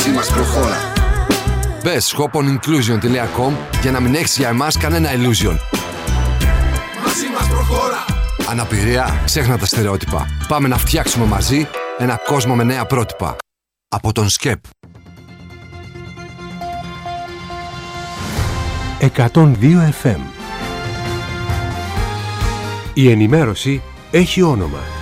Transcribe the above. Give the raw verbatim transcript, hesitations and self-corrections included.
Μαζί μας προχώρα. Μπες hoponclusion τελεία com για να μην έχεις για εμάς κανένα illusion. Μαζί μας προχώρα. Αναπηρία, ξέχνα τα στερεότυπα. Πάμε να φτιάξουμε μαζί ένα κόσμο με νέα πρότυπα. Από τον σκεπ. εκατόν δύο εφ εμ. Η ενημέρωση έχει όνομα.